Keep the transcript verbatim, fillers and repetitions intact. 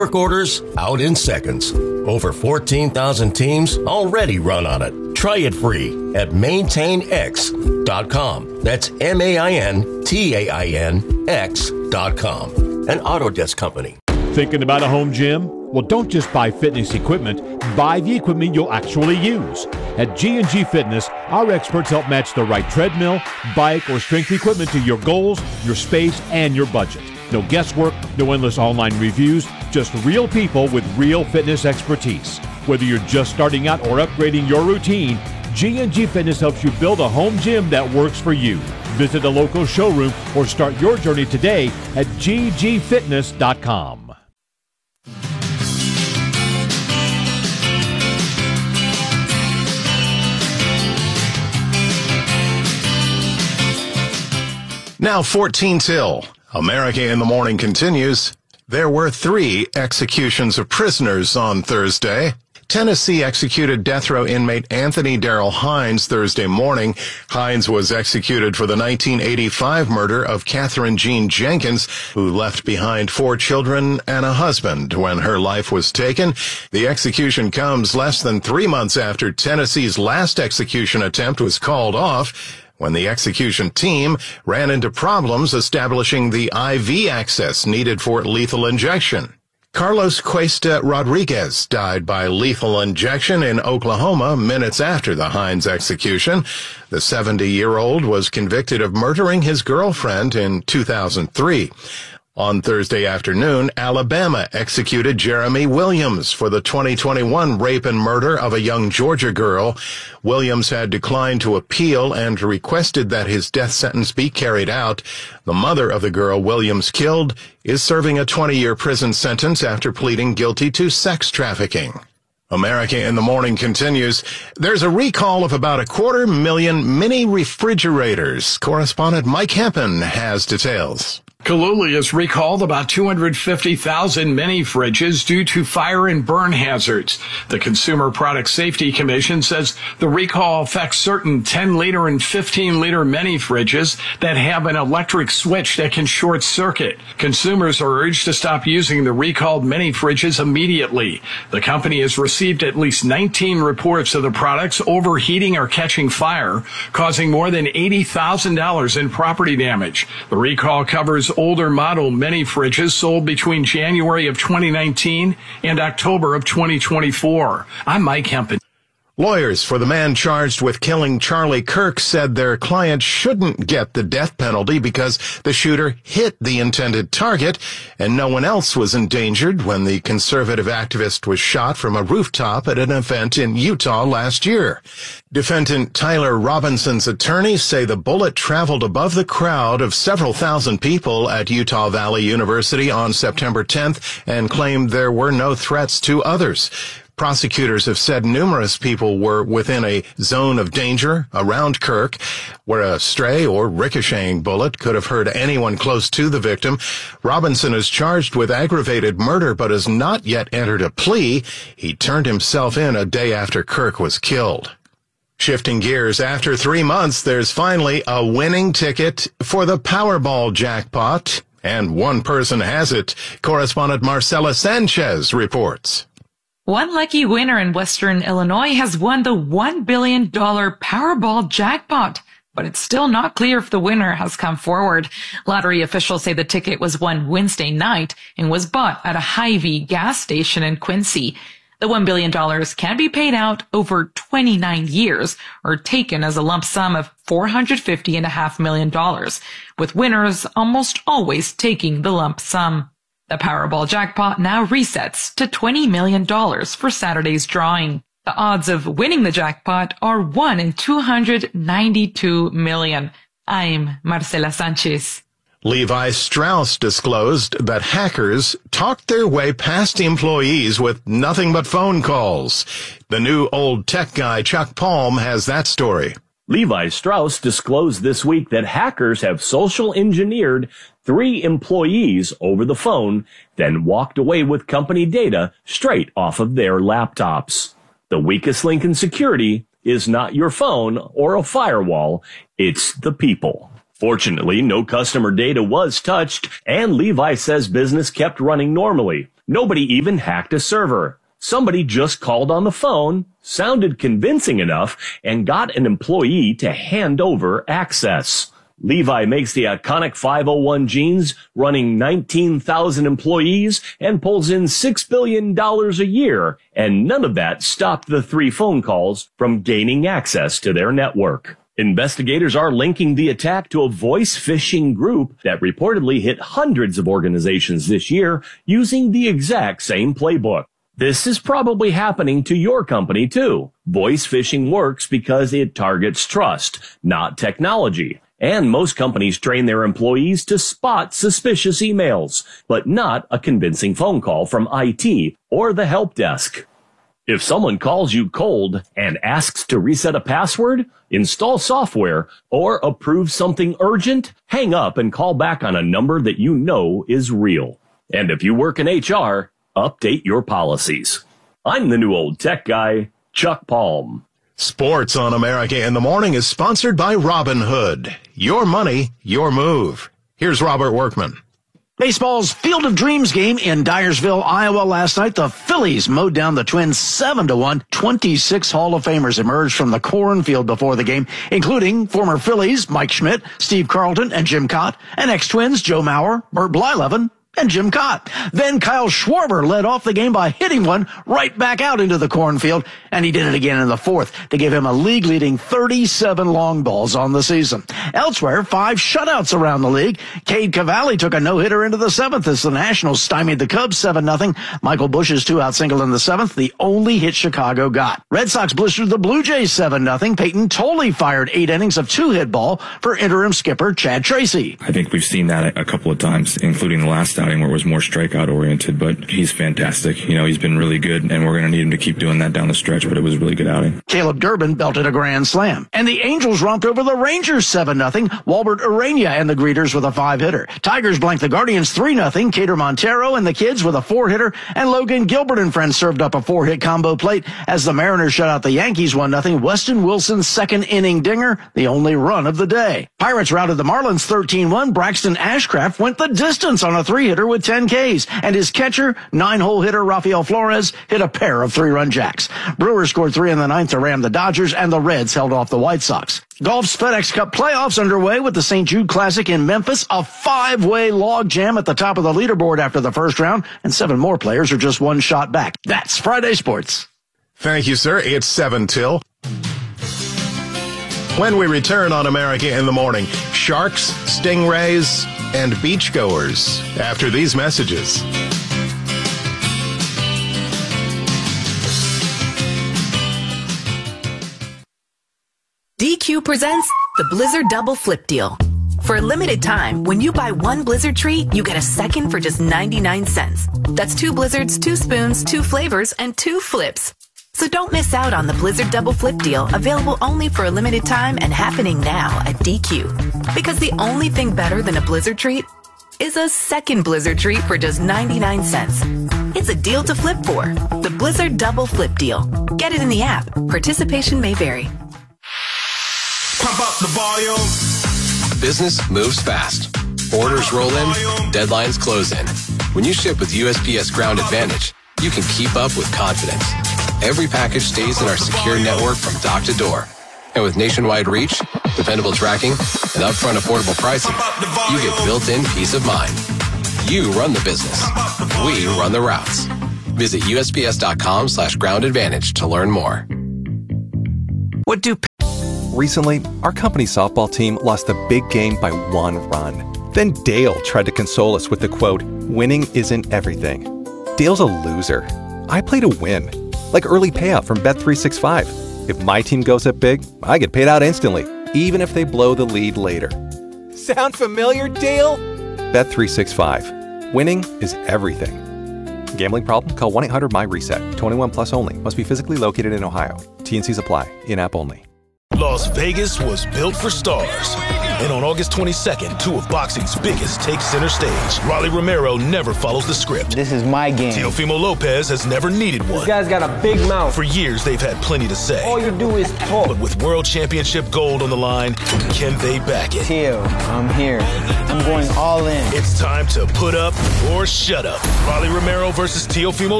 Work orders out in seconds. Over fourteen thousand teams already run on it. Try it free at maintain x dot com. That's M A I N T A I N X dot com. An Autodesk company. Thinking about a home gym? Well, don't just buy fitness equipment. Buy the equipment you'll actually use. At G and G Fitness, our experts help match the right treadmill, bike, or strength equipment to your goals, your space, and your budget. No guesswork, no endless online reviews, just real people with real fitness expertise. Whether you're just starting out or upgrading your routine, G and G Fitness helps you build a home gym that works for you. Visit a local showroom or start your journey today at G G fitness dot com. Now fourteen till. America in the Morning continues. There were three executions of prisoners on Thursday. Tennessee executed death row inmate Anthony Darrell Hines Thursday morning. Hines was executed for the nineteen eighty-five murder of Catherine Jean Jenkins, who left behind four children and a husband when her life was taken. The execution comes less than three months after Tennessee's last execution attempt was called off, when the execution team ran into problems establishing the I V access needed for lethal injection. Carlos Cuesta Rodriguez died by lethal injection in Oklahoma minutes after the Hines execution. The seventy-year-old was convicted of murdering his girlfriend in two thousand three. On Thursday afternoon, Alabama executed Jeremy Williams for the twenty twenty-one rape and murder of a young Georgia girl. Williams had declined to appeal and requested that his death sentence be carried out. The mother of the girl Williams killed is serving a twenty-year prison sentence after pleading guilty to sex trafficking. America in the Morning continues. There's a recall of about a quarter million mini refrigerators. Correspondent Mike Hempen has details. Kalula has recalled about two hundred fifty thousand mini fridges due to fire and burn hazards. The Consumer Product Safety Commission says the recall affects certain ten liter and fifteen liter mini fridges that have an electric switch that can short circuit. Consumers are urged to stop using the recalled mini fridges immediately. The company has received at least nineteen reports of the products overheating or catching fire, causing more than eighty thousand dollars in property damage. The recall covers older model mini fridges sold between January of twenty nineteen and October of twenty twenty-four. I'm Mike Hempen. Lawyers for the man charged with killing Charlie Kirk said their client shouldn't get the death penalty because the shooter hit the intended target and no one else was endangered when the conservative activist was shot from a rooftop at an event in Utah last year. Defendant Tyler Robinson's attorneys say the bullet traveled above the crowd of several thousand people at Utah Valley University on September tenth and claimed there were no threats to others. Prosecutors have said numerous people were within a zone of danger around Kirk, where a stray or ricocheting bullet could have hurt anyone close to the victim. Robinson is charged with aggravated murder but has not yet entered a plea. He turned himself in a day after Kirk was killed. Shifting gears, after three months, there's finally a winning ticket for the Powerball jackpot, and one person has it. Correspondent Marcela Sanchez reports. One lucky winner in Western Illinois has won the one billion dollars Powerball jackpot, but it's still not clear if the winner has come forward. Lottery officials say the ticket was won Wednesday night and was bought at a Hy-Vee gas station in Quincy. The one billion dollars can be paid out over twenty-nine years or taken as a lump sum of four hundred fifty point five million dollars, with winners almost always taking the lump sum. The Powerball jackpot now resets to twenty million dollars for Saturday's drawing. The odds of winning the jackpot are one in two hundred ninety-two million. I'm Marcela Sanchez. Levi Strauss disclosed that hackers talked their way past employees with nothing but phone calls. The new old tech guy Chuck Palm has that story. Levi Strauss disclosed this week that hackers have social engineered three employees over the phone, then walked away with company data straight off of their laptops. The weakest link in security is not your phone or a firewall, it's the people. Fortunately, no customer data was touched, and Levi says business kept running normally. Nobody even hacked a server. Somebody just called on the phone, sounded convincing enough, and got an employee to hand over access. Levi makes the iconic five oh one jeans, running nineteen thousand employees, and pulls in six billion dollars a year, and none of that stopped the three phone calls from gaining access to their network. Investigators are linking the attack to a voice phishing group that reportedly hit hundreds of organizations this year using the exact same playbook. This is probably happening to your company too. Voice phishing works because it targets trust, not technology. And most companies train their employees to spot suspicious emails, but not a convincing phone call from I T or the help desk. If someone calls you cold and asks to reset a password, install software, or approve something urgent, hang up and call back on a number that you know is real. And if you work in H R, update your policies. I'm the new old tech guy, Chuck Palm. Sports on America in the Morning is sponsored by Robinhood. Your money, your move. Here's Robert Workman. Baseball's Field of Dreams game in Dyersville, Iowa last night. The Phillies mowed down the Twins seven to one. twenty-six Hall of Famers emerged from the cornfield before the game, including former Phillies Mike Schmidt, Steve Carlton, and Jim Cott, and ex-Twins Joe Mauer, Bert Blyleven, and Jim Cott. Then Kyle Schwarber led off the game by hitting one right back out into the cornfield, and he did it again in the fourth to give him a league-leading thirty-seven long balls on the season. Elsewhere, five shutouts around the league. Cade Cavalli took a no-hitter into the seventh as the Nationals stymied the Cubs seven nothing. Michael Busch's two-out single in the seventh, the only hit Chicago got. Red Sox blistered the Blue Jays seven nothing. Peyton Tolley fired eight innings of two-hit ball for interim skipper Chad Tracy. I think we've seen that a couple of times, including the last outing where it was more strikeout oriented, but he's fantastic. You know, he's been really good, and we're going to need him to keep doing that down the stretch, but it was a really good outing. Caleb Durbin belted a grand slam. And the Angels romped over the Rangers seven nothing. Walbert Urania and the Greeters with a five-hitter. Tigers blanked the Guardians three nothing. Cater Montero and the Kids with a four-hitter. And Logan Gilbert and friends served up a four-hit combo plate as the Mariners shut out the Yankees one nothing. Weston Wilson's second-inning dinger, the only run of the day. Pirates routed the Marlins thirteen one. Braxton Ashcraft went the distance on a three-hitter with ten Ks. And his catcher, nine-hole hitter Rafael Flores, hit a pair of three-run jacks. Brewers scored three in the ninth to ram the Dodgers, and the Reds held off the White Sox. Golf's FedEx Cup playoffs underway with the Saint Jude Classic in Memphis, a five-way log jam at the top of the leaderboard after the first round, and seven more players are just one shot back. That's Friday Sports. Thank you, sir. It's seven till. When we return on America in the Morning, sharks, stingrays, and beachgoers after these messages. D Q presents the Blizzard Double Flip Deal. For a limited time, when you buy one Blizzard treat, you get a second for just ninety-nine cents. That's two Blizzards, two spoons, two flavors, and two flips. So don't miss out on the Blizzard Double Flip Deal, available only for a limited time and happening now at D Q. Because the only thing better than a Blizzard treat is a second Blizzard treat for just ninety-nine cents. It's a deal to flip for. The Blizzard Double Flip Deal. Get it in the app. Participation may vary. Pump up the volume. Business moves fast. Orders roll in, deadlines close in. When you ship with U S P S Ground Advantage, you can keep up with confidence. Every package stays in our secure network from dock to door. And with nationwide reach, dependable tracking, and upfront affordable pricing, you get built-in peace of mind. You run the business. We run the routes. Visit U S P S dot com slash ground advantage to learn more. What do... Recently, our company softball team lost the big game by one run. Then Dale tried to console us with the quote, "Winning isn't everything." Dale's a loser. I play to win. Like early payout from Bet three sixty-five. If my team goes up big, I get paid out instantly, even if they blow the lead later. Sound familiar, Dale? Bet three sixty-five. Winning is everything. Gambling problem? Call one eight hundred my reset. twenty-one plus only. Must be physically located in Ohio. T and C's apply. In-app only. Las Vegas was built for stars. And on August twenty-second, two of boxing's biggest take center stage. Rolly Romero never follows the script. This is my game. Teofimo Lopez has never needed one. This guy's got a big mouth. For years, they've had plenty to say. All you do is talk. But with World Championship gold on the line, can they back it? Teo, I'm here. I'm going all in. It's time to put up or shut up. Rolly Romero versus Teofimo